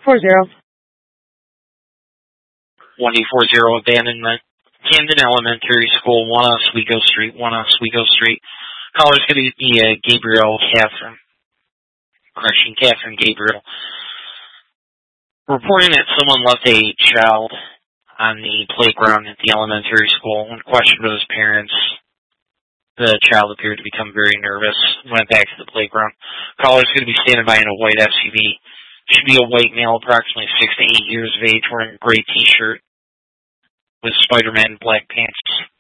40. 1840 abandonment. Camden Elementary School, 1 Oswego Street, 1 Oswego Street. Caller's going to be Catherine Gabriel. Reporting that someone left a child on the playground at the elementary school. When questioned with his parents, the child appeared to become very nervous. Went back to the playground. Caller's going to be standing by in a white SUV. Should be a white male, approximately 6 to 8 years of age, wearing a gray T-shirt with Spider-Man black pants.